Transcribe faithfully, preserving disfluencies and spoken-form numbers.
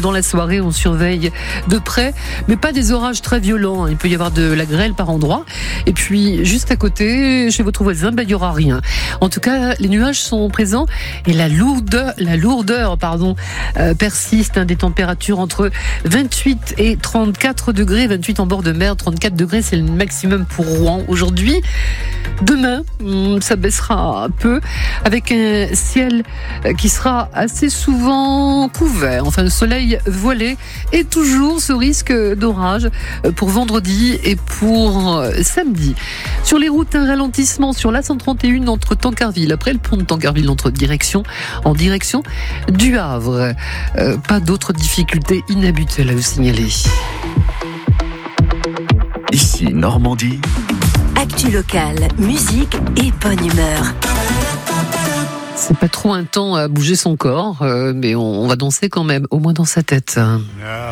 dans la soirée, on surveille de près, mais pas des orages très violents. Il peut y avoir de la grêle par endroits. Et puis, juste à côté, chez votre voisin, ben, il n'y aura rien. En tout cas, les nuages sont présents et la lourdeur, la lourdeur pardon, euh, persiste. Hein, des températures entre vingt-huit et trente-quatre degrés. vingt-huit en bord de mer, trente-quatre degrés, c'est le maximum pour Rouen aujourd'hui. Demain, ça baissera un peu avec un ciel qui sera assez souvent couvert. Enfin, le soleil voilé et toujours ce risque d'orage pour vendredi et pour samedi. Sur les routes, un ralentissement sur l'A cent trente et un entre Tancarville, après le pont de Tancarville, entre direction, en direction du Havre. Euh, pas d'autres difficultés inhabituelles à vous signaler. Ici, Normandie. Actu locale, musique et bonne humeur. C'est pas trop un temps à bouger son corps, euh, mais on, on va danser quand même, au moins dans sa tête.